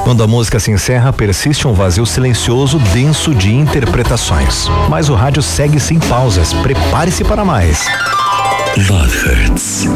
Quando a música se encerra, persiste um vazio silencioso, denso de interpretações. Mas o rádio segue sem pausas. Prepare-se para mais. Love Hurts.